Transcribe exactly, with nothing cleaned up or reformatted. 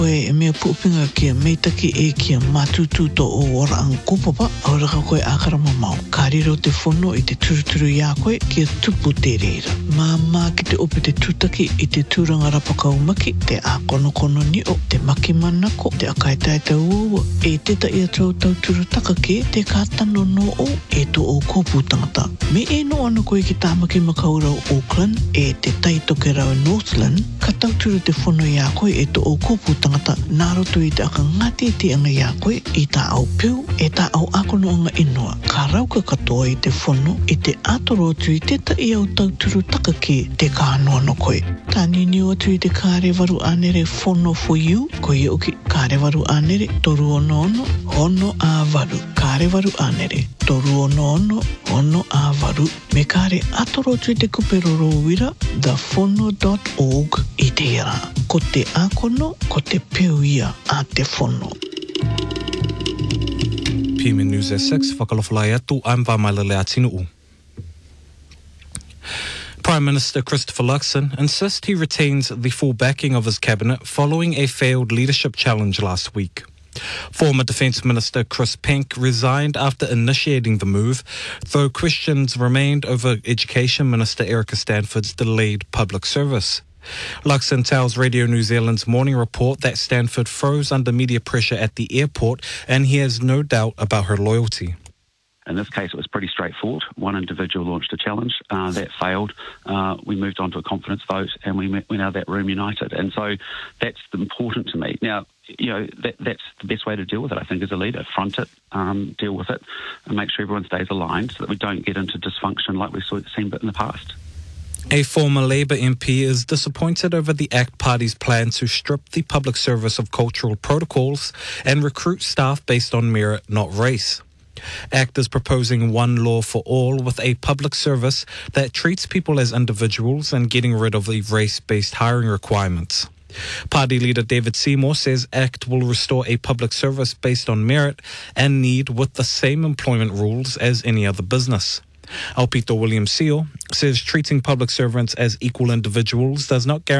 Koe e mea pupinga kia meitaki e kia matutu to o ora ang kupapa aura ka koe akara mamau. Kariro te whono i te turuturu ia koe kia tupu te reira. Māmā ki te ope te tutaki i te tūranga rapakau maki, te a kono kono ni o, te maki manako, te akaitai te uua, e teta ia tau tau turutaka ke, te kātano no o, e to o kōpū tangata. Me e no ana koe ki tāmaki makaurau Auckland, e te taitoke rau Northland, ka tau turu te whono ia koe e to o kōpū tangata, nā roto i te aka ngati te anga ia koe, i tā au piu, e tā au akono anga inua. Ka rauka katoa i te whono, i te atoro atu i teta i au tau turu taka ke te kānoa no koe. Tā nini atu i te kārewaru anere whono for you, koe i oki kārewaru anere, toru ono ono, ono a waru. Kārewaru anere, toru ono ono, ono a waru. Me kāre atoro atu i te kuperoro wira, the whono dot org i te ira. Ko te akono, ko te peu ia a te whono. P M N News at six, whakalawhalai atu, I'm Vamailele Atinuu. Prime Minister Christopher Luxon insists he retains the full backing of his cabinet following a failed leadership challenge last week. Former Defence Minister Chris Penk resigned after initiating the move, though questions remained over Education Minister Erica Stanford's delayed public service. Luxon tells Radio New Zealand's Morning Report that Stanford froze under media pressure at the airport and he has no doubt about her loyalty. In this case, it was pretty straightforward. One individual launched a challenge. Uh, that failed. Uh, we moved on to a confidence vote and we went out of that room united. And so that's important to me. Now, you know, that, that's the best way to deal with it, I think, as a leader. Front it, um, deal with it, and make sure everyone stays aligned so that we don't get into dysfunction like we've seen in the past. A former Labour M P is disappointed over the ACT Party's plan to strip the public service of cultural protocols and recruit staff based on merit, not race. ACT is proposing one law for all with a public service that treats people as individuals and getting rid of the race-based hiring requirements. Party leader David Seymour says ACT will restore a public service based on merit and need with the same employment rules as any other business. Alpito William Seal says treating public servants as equal individuals does not guarantee